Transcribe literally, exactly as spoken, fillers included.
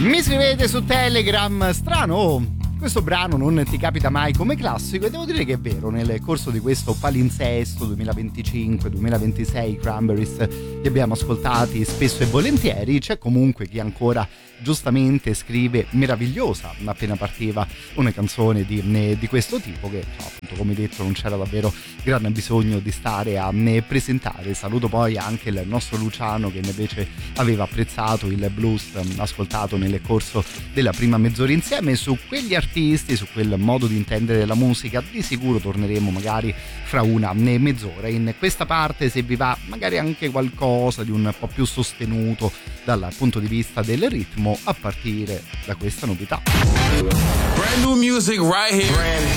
Mi scrivete su Telegram, strano, oh, questo brano non ti capita mai come classico, e devo dire che è vero. Nel corso di questo palinsesto duemilaventicinque duemilaventisei Cranberries li abbiamo ascoltati spesso e volentieri. C'è comunque chi ancora giustamente scrive meravigliosa appena partiva una canzone di, di questo tipo, che appunto, come detto, non c'era davvero grande bisogno di stare a presentare. Saluto poi anche il nostro Luciano, che invece aveva apprezzato il blues ascoltato nel corso della prima mezz'ora insieme. Su quegli artisti, su quel modo di intendere la musica, di sicuro torneremo magari fra una mezz'ora. In questa parte, se vi va, magari anche qualcosa di un po' più sostenuto dal punto di vista del ritmo, a partire da questa novità. Brand new music right here. Brand